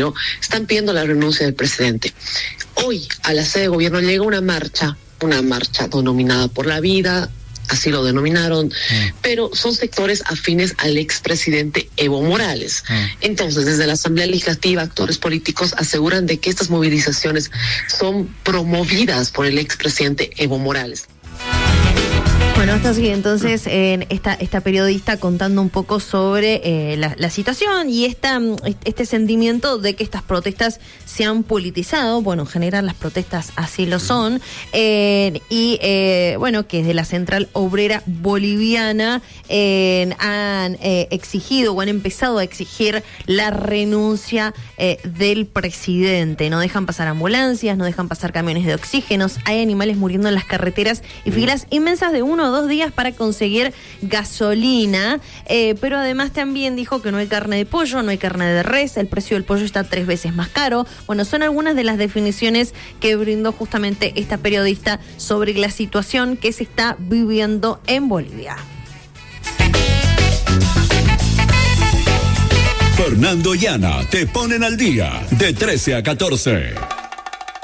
retiró, están pidiendo la renuncia del presidente. Hoy a la sede de gobierno llega una marcha denominada Por la Vida, así lo denominaron, pero son sectores afines al expresidente Evo Morales. Entonces, desde la Asamblea Legislativa, actores políticos aseguran de que estas movilizaciones son promovidas por el expresidente Evo Morales. Bueno, hasta así entonces esta periodista contando un poco sobre la situación y este sentimiento de que estas protestas se han politizado. Bueno, en general las protestas así lo son. Bueno, que desde la Central Obrera Boliviana han exigido o han empezado a exigir la renuncia del presidente. No dejan pasar ambulancias, no dejan pasar camiones de oxígenos, hay animales muriendo en las carreteras y filas inmensas de 1 o 2 días para conseguir gasolina, pero además también dijo que no hay carne de pollo, no hay carne de res, el precio del pollo está 3 veces más caro. Bueno, son algunas de las definiciones que brindó justamente esta periodista sobre la situación que se está viviendo en Bolivia. Fernando y Ana te ponen al día de 13 a 14.